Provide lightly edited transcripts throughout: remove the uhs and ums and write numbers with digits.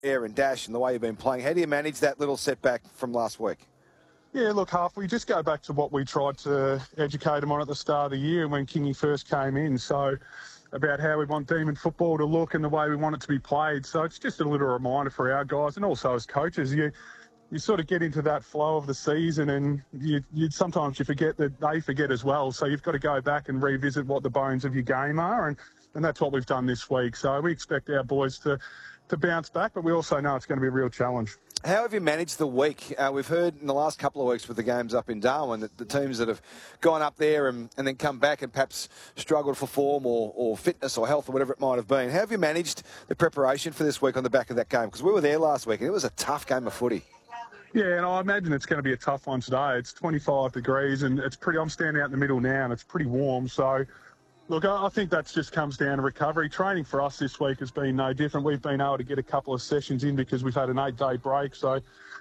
air and dash and the way you've been playing. How do you manage that little setback from last week? Yeah, look, Huff, we just go back to what we tried to educate them on at the start of the year when Kingy first came in. So about how we want Demon football to look and the way we want it to be played. So it's just a little reminder for our guys and also as coaches. You sort of get into that flow of the season and you sometimes you forget that they forget as well. So you've got to go back and revisit what the bones of your game are. And that's what we've done this week. So we expect our boys to bounce back, but we also know it's going to be a real challenge. How have you managed the week? We've heard in the last couple of weeks with the games up in Darwin that the teams that have gone up there and then come back and perhaps struggled for form or fitness or health or whatever it might have been. How have you managed the preparation for this week on the back of that game? Because we were there last week and it was a tough game of footy. Yeah, and I imagine it's going to be a tough one today. It's 25 degrees and I'm standing out in the middle now and it's pretty warm. So, look, I think that just comes down to recovery. Training for us this week has been no different. We've been able to get a couple of sessions in because we've had an 8-day break. So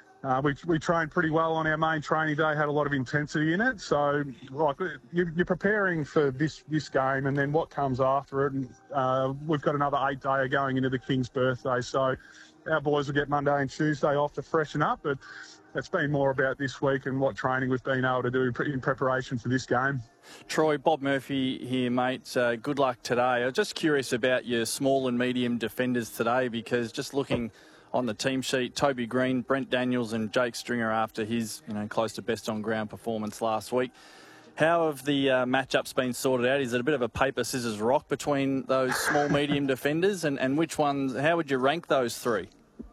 we trained pretty well on our main training day, had a lot of intensity in it. So like, you're preparing for this game and then what comes after it. And, we've got another 8-day going into the King's birthday. So our boys will get Monday and Tuesday off to freshen up. But it's been more about this week and what training we've been able to do in preparation for this game. Troy, Bob Murphy here, mate. Good luck today. I'm just curious about your small and medium defenders today because just looking on the team sheet, Toby Green, Brent Daniels and Jake Stringer after his close to best on ground performance last week. How have the matchups been sorted out? Is it a bit of a paper, scissors, rock between those small, medium defenders? And which ones, how would you rank those three?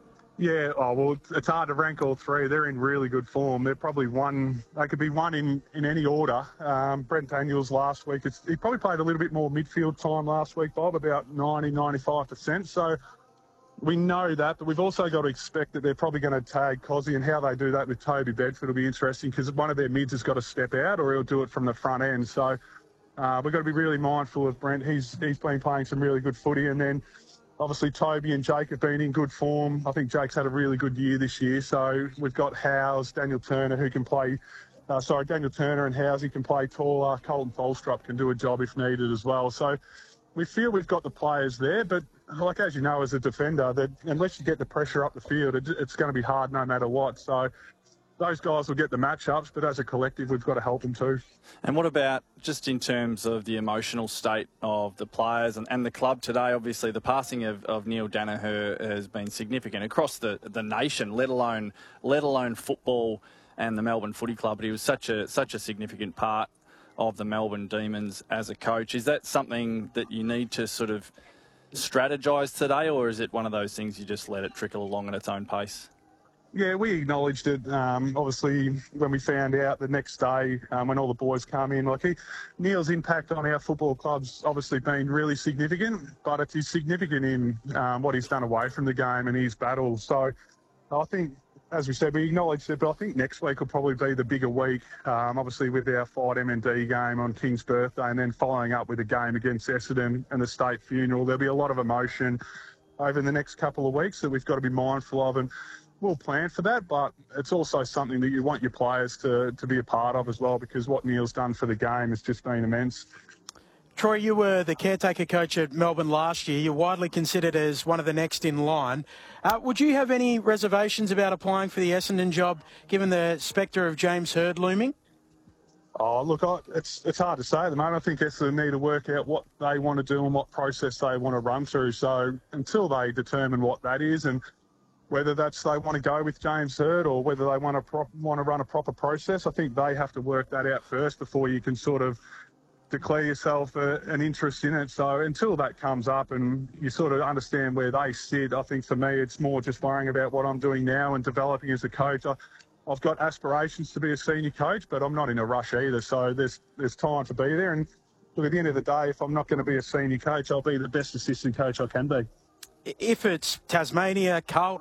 Yeah, well, it's hard to rank all three. They're in really good form. They're probably they could be one in any order. Brent Daniels last week, he probably played a little bit more midfield time last week, Bob, about 90-95%. So we know that, but we've also got to expect that they're probably going to tag Cozzy, and how they do that with Toby Bedford will be interesting because one of their mids has got to step out or he'll do it from the front end. So we've got to be really mindful of Brent. He's been playing some really good footy, and then obviously, Toby and Jake have been in good form. I think Jake's had a really good year this year. So we've got Howes, Daniel Turner, who can play. Daniel Turner and Howes, he can play taller. Colton Folstrup can do a job if needed as well. So we feel we've got the players there. But like as you know, as a defender, that unless you get the pressure up the field, it's going to be hard no matter what. So those guys will get the matchups, but as a collective, we've got to help them too. And what about just in terms of the emotional state of the players and the club today? Obviously, the passing of Neil Danaher has been significant across the nation, let alone football and the Melbourne Footy Club. But he was such a significant part of the Melbourne Demons as a coach. Is that something that you need to sort of strategise today, or is it one of those things you just let it trickle along at its own pace? Yeah, we acknowledged it, obviously, when we found out the next day when all the boys come in. Neil's impact on our football club's obviously been really significant, but it's significant in what he's done away from the game and his battles. So I think, as we said, we acknowledged it, but I think next week will probably be the bigger week, obviously with our Fight MND game on King's birthday and then following up with a game against Essendon and the state funeral. There'll be a lot of emotion over the next couple of weeks that we've got to be mindful of, and we'll plan for that, but it's also something that you want your players to be a part of as well, because what Neil's done for the game has just been immense. Troy, you were the caretaker coach at Melbourne last year. You're widely considered as one of the next in line. Would you have any reservations about applying for the Essendon job, given the spectre of James Hird looming? Oh, look, it's hard to say at the moment. I think Essendon need to work out what they want to do and what process they want to run through. So until they determine what that is and whether that's they want to go with James Hird or whether they want to run a proper process, I think they have to work that out first before you can sort of declare yourself an interest in it. So until that comes up and you sort of understand where they sit, I think for me it's more just worrying about what I'm doing now and developing as a coach. I've got aspirations to be a senior coach, but I'm not in a rush either. So there's time to be there. And look, at the end of the day, if I'm not going to be a senior coach, I'll be the best assistant coach I can be. If it's Tasmania, Carlton,